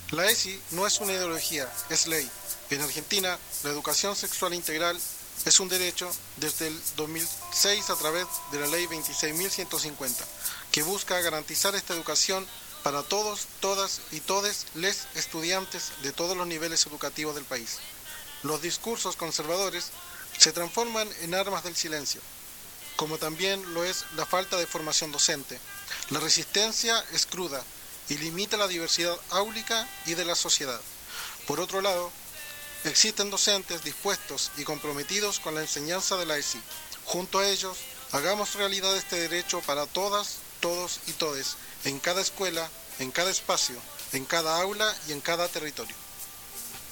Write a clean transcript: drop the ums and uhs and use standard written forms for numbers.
La ESI no es una ideología, es ley. En Argentina, la educación sexual integral es un derecho desde el 2006 a través de la ley 26.150, que busca garantizar esta educación para todos, todas y todes les estudiantes de todos los niveles educativos del país. Los discursos conservadores se transforman en armas del silencio, como también lo es la falta de formación docente. La resistencia es cruda y limita la diversidad áulica y de la sociedad. Por otro lado, existen docentes dispuestos y comprometidos con la enseñanza de la ESI. Junto a ellos, hagamos realidad este derecho para todas, todos y todes, en cada escuela, en cada espacio, en cada aula y en cada territorio.